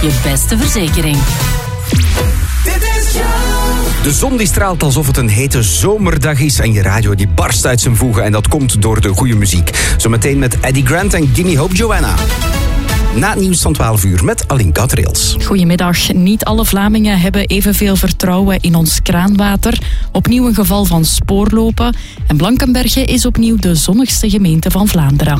je beste verzekering. De zon die straalt alsof het een hete zomerdag is en je radio die barst uit zijn voegen. En dat komt door de goede muziek. Zometeen met Eddie Grant en Gimme Hope Joanna. Na het nieuws van 12 uur met Alinka Trails. Goedemiddag. Niet alle Vlamingen hebben evenveel vertrouwen in ons kraanwater. Opnieuw een geval van spoorlopen. En Blankenberge is opnieuw de zonnigste gemeente van Vlaanderen.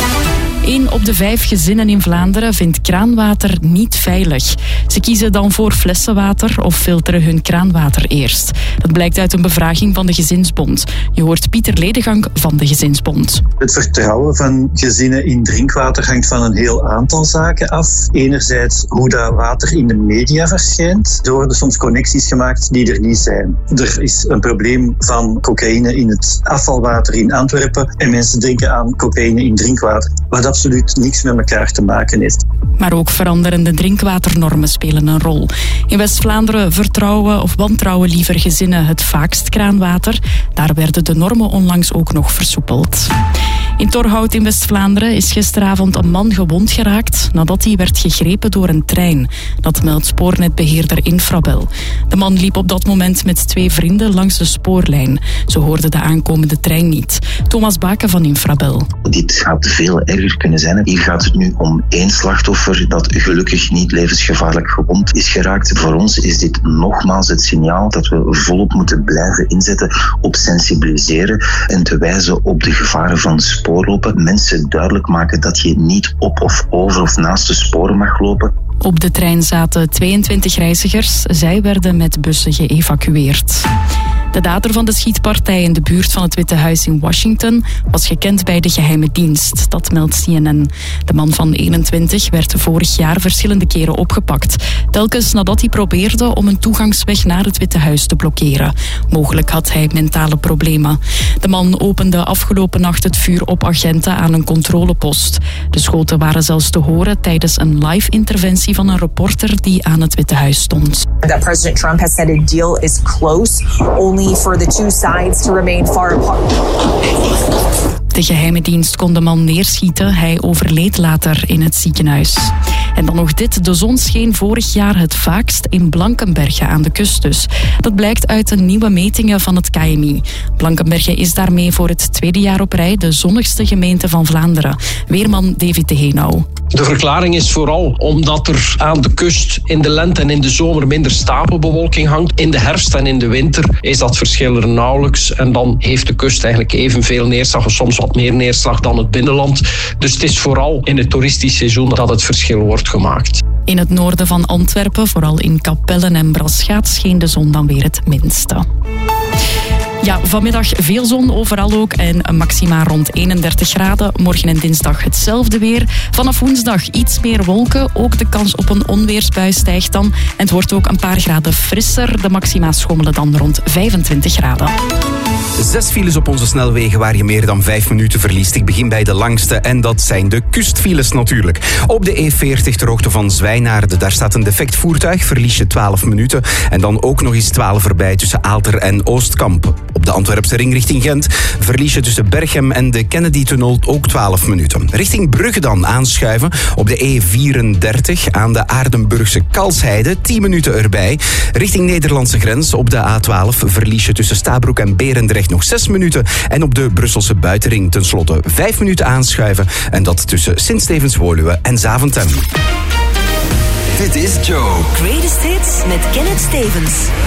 1 op de 5 gezinnen in Vlaanderen vindt kraanwater niet veilig. Ze kiezen dan voor flessenwater of filteren hun kraanwater eerst. Dat blijkt uit een bevraging van de Gezinsbond. Je hoort Pieter Ledegang van de Gezinsbond. Het vertrouwen van gezinnen in drinkwater hangt van een heel aantal zaken af. Enerzijds hoe dat water in de media verschijnt. Er worden soms connecties gemaakt die er niet zijn. Er is een probleem van cocaïne in het afvalwater in Antwerpen en mensen drinken aan cocaïne in drinkwater. Wat absoluut niks met elkaar te maken heeft. Maar ook veranderende drinkwaternormen spelen een rol. In West-Vlaanderen vertrouwen of wantrouwen liever gezinnen het vaakst kraanwater. Daar werden de normen onlangs ook nog versoepeld. In Torhout in West-Vlaanderen is gisteravond een man gewond geraakt nadat hij werd gegrepen door een trein. Dat meldt spoornetbeheerder Infrabel. De man liep op dat moment met 2 vrienden langs de spoorlijn. Ze hoorden de aankomende trein niet. Thomas Baken van Infrabel. Dit gaat veel erger kunnen zijn. Hier gaat het nu om 1 slachtoffer dat gelukkig niet levensgevaarlijk gewond is geraakt. Voor ons is dit nogmaals het signaal dat we volop moeten blijven inzetten op sensibiliseren en te wijzen op de gevaren van spoorlopen. Mensen duidelijk maken dat je niet op of over of naast de sporen mag lopen. Op de trein zaten 22 reizigers. Zij werden met bussen geëvacueerd. De dader van de schietpartij in de buurt van het Witte Huis in Washington was gekend bij de geheime dienst. Dat meldt CNN. De man van 21 werd vorig jaar verschillende keren opgepakt. Telkens nadat hij probeerde om een toegangsweg naar het Witte Huis te blokkeren. Mogelijk had hij mentale problemen. De man opende afgelopen nacht het vuur op agenten aan een controlepost. De schoten waren zelfs te horen tijdens een live interventie van een reporter die aan het Witte Huis stond. That President Trump has said a deal is close, only for the two sides to remain far apart. De geheime dienst kon de man neerschieten. Hij overleed later in het ziekenhuis. En dan nog dit. De zon scheen vorig jaar het vaakst in Blankenberge aan de kust dus. Dat blijkt uit de nieuwe metingen van het KMI. Blankenberge is daarmee voor het 2e jaar op rij de zonnigste gemeente van Vlaanderen. Weerman David de Heenau. De verklaring is vooral omdat er aan de kust in de lente en in de zomer minder stapelbewolking hangt. In de herfst en in de winter is dat verschil er nauwelijks. En dan heeft de kust eigenlijk evenveel neerslag of soms wat meer neerslag dan het binnenland. Dus het is vooral in het toeristisch seizoen dat het verschil wordt gemaakt. In het noorden van Antwerpen, vooral in Kapellen en Braschaat, scheen de zon dan weer het minste. Ja, vanmiddag veel zon overal ook en een maxima rond 31 graden. Morgen en dinsdag hetzelfde weer. Vanaf woensdag iets meer wolken. Ook de kans op een onweersbui stijgt dan. En het wordt ook een paar graden frisser. De maxima schommelen dan rond 25 graden. 6 files op onze snelwegen waar je meer dan 5 minuten verliest. Ik begin bij de langste en dat zijn de kustfiles natuurlijk. Op de E40 ter hoogte van Zwijnaarde, daar staat een defect voertuig, verlies je 12 minuten. En dan ook nog eens 12 erbij tussen Aalter en Oostkamp. Op de Antwerpse ring richting Gent verlies je tussen Berchem en de Kennedy-tunnel ook 12 minuten. Richting Brugge dan aanschuiven op de E34 aan de Aardenburgse Kalsheide, 10 minuten erbij. Richting Nederlandse grens op de A12 verlies je tussen Stabroek en Berendrecht nog 6 minuten. En op de Brusselse buitenring tenslotte 5 minuten aanschuiven. En dat tussen Sint-Stevens-Woluwe en Zaventem. Dit is Joe. Greatest Hits met Kenneth Stevens.